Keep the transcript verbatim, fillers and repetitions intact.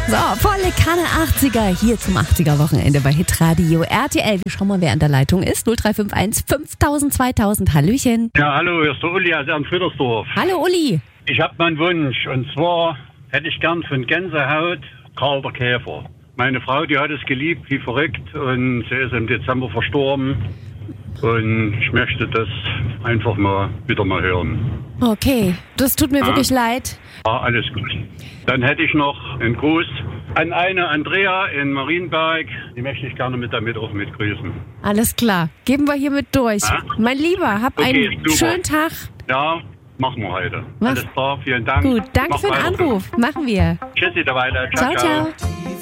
So, volle Kanne achtziger hier zum achtziger-Wochenende bei Hitradio R T L. Wir schauen mal, wer an der Leitung ist. null drei fünf eins fünftausend zweitausend. Hallöchen. Ja, hallo, hier ist der Uli aus Ernst-Friedersdorf. Hallo Uli. Ich habe meinen Wunsch, und zwar hätte ich gern von Gänsehaut Karl der Käfer. Meine Frau, die hat es geliebt wie verrückt und sie ist im Dezember verstorben. Und ich möchte das einfach mal wieder mal hören. Okay, das tut mir Ja. wirklich leid. Ja, alles gut. Dann hätte ich noch einen Gruß an eine Andrea in Marienberg. Die möchte ich gerne mit damit auch mitgrüßen. Alles klar, geben wir hiermit durch. Ja. Mein Lieber, hab Okay, einen super. schönen Tag. Ja, machen wir heute. Mach- Alles klar, vielen Dank. Gut, danke Mach für den weiter so. Anruf. Machen wir. Tschüssi, der Weile. Ciao, ciao. ciao.